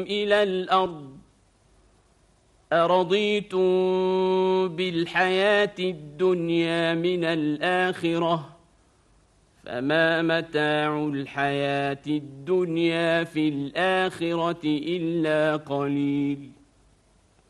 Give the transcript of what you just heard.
إلى الأرض أرضيتم بالحياة الدنيا من الآخرة فما متاع الحياة الدنيا في الآخرة إلا قليل